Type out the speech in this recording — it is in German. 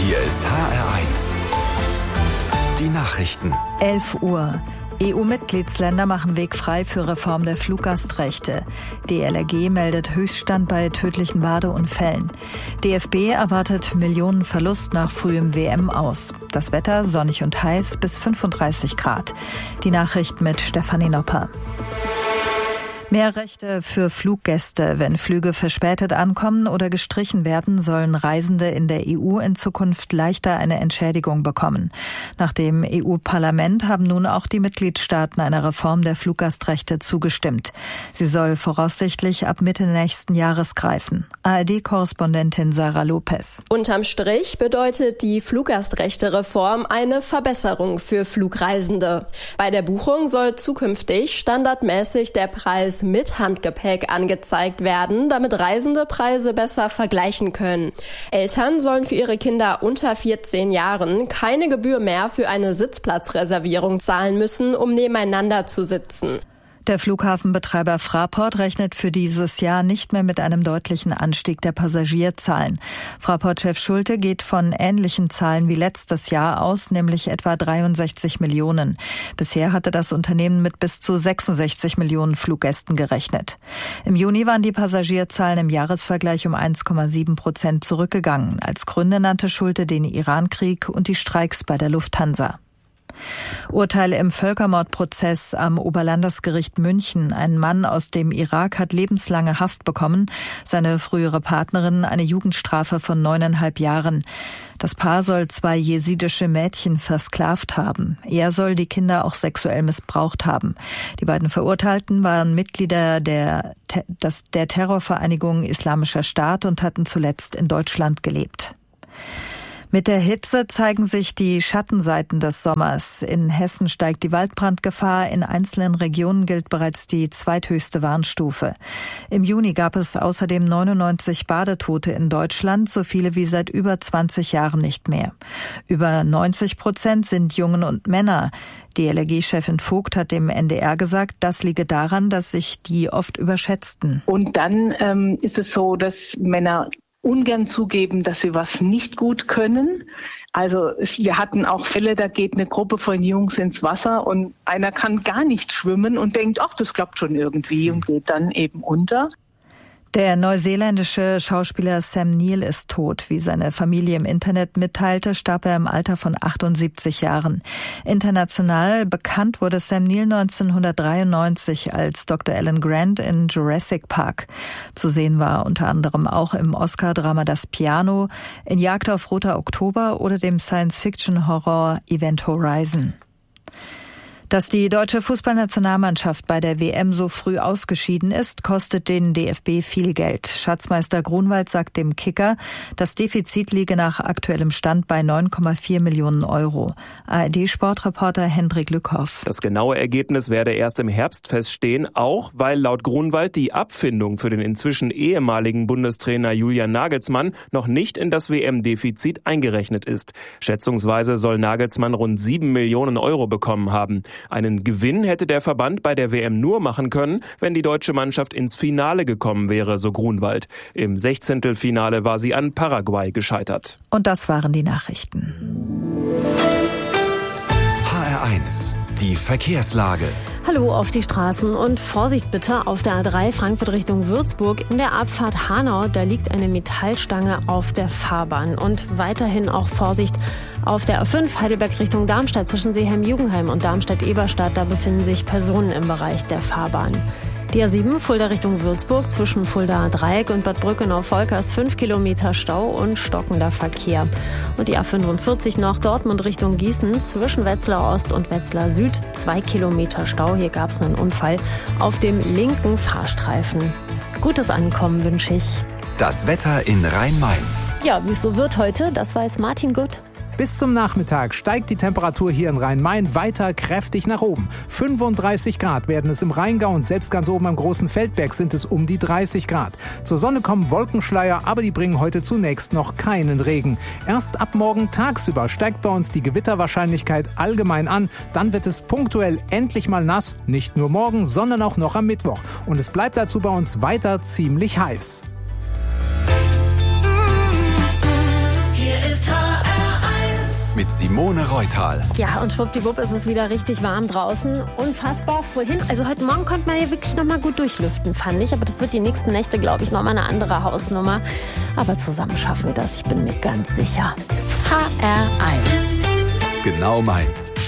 Hier ist HR1. Die Nachrichten. 11 Uhr. EU-Mitgliedsländer machen Weg frei für Reform der Fluggastrechte. DLRG meldet Höchststand bei tödlichen Badeunfällen. DFB erwartet Millionenverlust nach frühem WM aus. Das Wetter sonnig und heiß bis 35 Grad. Die Nachrichten mit Stefanie Nopper. Mehr Rechte für Fluggäste. Wenn Flüge verspätet ankommen oder gestrichen werden, sollen Reisende in der EU in Zukunft leichter eine Entschädigung bekommen. Nach dem EU-Parlament haben nun auch die Mitgliedstaaten einer Reform der Fluggastrechte zugestimmt. Sie soll voraussichtlich ab Mitte nächsten Jahres greifen. ARD-Korrespondentin Sarah Lopez. Unterm Strich bedeutet die Fluggastrechte-Reform eine Verbesserung für Flugreisende. Bei der Buchung soll zukünftig standardmäßig der Preis mit Handgepäck angezeigt werden, damit Reisende Preise besser vergleichen können. Eltern sollen für ihre Kinder unter 14 Jahren keine Gebühr mehr für eine Sitzplatzreservierung zahlen müssen, um nebeneinander zu sitzen. Der Flughafenbetreiber Fraport rechnet für dieses Jahr nicht mehr mit einem deutlichen Anstieg der Passagierzahlen. Fraport-Chef Schulte geht von ähnlichen Zahlen wie letztes Jahr aus, nämlich etwa 63 Millionen. Bisher hatte das Unternehmen mit bis zu 66 Millionen Fluggästen gerechnet. Im Juni waren die Passagierzahlen im Jahresvergleich um 1,7% zurückgegangen. Als Gründe nannte Schulte den Irankrieg und die Streiks bei der Lufthansa. Urteil im Völkermordprozess am Oberlandesgericht München. Ein Mann aus dem Irak hat lebenslange Haft bekommen, seine frühere Partnerin eine Jugendstrafe von 9,5 Jahren. Das Paar soll 2 jesidische Mädchen versklavt haben. Er soll die Kinder auch sexuell missbraucht haben. Die beiden Verurteilten waren Mitglieder der Terrorvereinigung Islamischer Staat und hatten zuletzt in Deutschland gelebt. Mit der Hitze zeigen sich die Schattenseiten des Sommers. In Hessen steigt die Waldbrandgefahr. In einzelnen Regionen gilt bereits die zweithöchste Warnstufe. Im Juni gab es außerdem 99 Badetote in Deutschland, so viele wie seit über 20 Jahren nicht mehr. Über 90% sind Jungen und Männer. DLRG-Chefin Vogt hat dem NDR gesagt, das liege daran, dass sich die oft überschätzten. Und dann ist es so, dass Männer ungern zugeben, dass sie was nicht gut können. Also wir hatten auch Fälle, da geht eine Gruppe von Jungs ins Wasser und einer kann gar nicht schwimmen und denkt, ach, das klappt schon irgendwie und geht dann eben unter. Der neuseeländische Schauspieler Sam Neill ist tot. Wie seine Familie im Internet mitteilte, starb er im Alter von 78 Jahren. International bekannt wurde Sam Neill 1993 als Dr. Alan Grant in Jurassic Park. Zu sehen war unter anderem auch im Oscar-Drama Das Piano, in Jagd auf Roter Oktober oder dem Science-Fiction-Horror Event Horizon. Dass die deutsche Fußballnationalmannschaft bei der WM so früh ausgeschieden ist, kostet den DFB viel Geld. Schatzmeister Grunwald sagt dem Kicker, das Defizit liege nach aktuellem Stand bei 9,4 Millionen Euro. ARD-Sportreporter Hendrik Lückhoff. Das genaue Ergebnis werde erst im Herbst feststehen, auch weil laut Grunwald die Abfindung für den inzwischen ehemaligen Bundestrainer Julian Nagelsmann noch nicht in das WM-Defizit eingerechnet ist. Schätzungsweise soll Nagelsmann rund 7 Millionen Euro bekommen haben. Einen Gewinn hätte der Verband bei der WM nur machen können, wenn die deutsche Mannschaft ins Finale gekommen wäre, so Grunwald. Im 16. war sie an Paraguay gescheitert. Und das waren die Nachrichten. HR1, die Verkehrslage. Hallo auf die Straßen und Vorsicht bitte auf der A3 Frankfurt Richtung Würzburg. In der Abfahrt Hanau, da liegt eine Metallstange auf der Fahrbahn. Und weiterhin auch Vorsicht auf der A5 Heidelberg Richtung Darmstadt zwischen Seeheim-Jugendheim und Darmstadt-Eberstadt. Da befinden sich Personen im Bereich der Fahrbahn. Die A7 Fulda Richtung Würzburg zwischen Fulda Dreieck und Bad Brückenau-Volkers 5 Kilometer Stau und stockender Verkehr. Und die A45 nach Dortmund Richtung Gießen zwischen Wetzlar Ost und Wetzlar Süd 2 Kilometer Stau. Hier gab es einen Unfall auf dem linken Fahrstreifen. Gutes Ankommen wünsche ich. Das Wetter in Rhein-Main. Ja, wie es so wird heute, das weiß Martin Gutt. Bis zum Nachmittag steigt die Temperatur hier in Rhein-Main weiter kräftig nach oben. 35 Grad werden es im Rheingau und selbst ganz oben am Großen Feldberg sind es um die 30 Grad. Zur Sonne kommen Wolkenschleier, aber die bringen heute zunächst noch keinen Regen. Erst ab morgen tagsüber steigt bei uns die Gewitterwahrscheinlichkeit allgemein an. Dann wird es punktuell endlich mal nass, nicht nur morgen, sondern auch noch am Mittwoch. Und es bleibt dazu bei uns weiter ziemlich heiß. Hier ist HR. Simone Reutal. Ja, und schwuppdiwupp ist es wieder richtig warm draußen. Unfassbar. Vorhin, also heute Morgen konnte man ja wirklich nochmal gut durchlüften, fand ich. Aber das wird die nächsten Nächte, glaube ich, nochmal eine andere Hausnummer. Aber zusammen schaffen wir das, ich bin mir ganz sicher. HR1. Genau meins.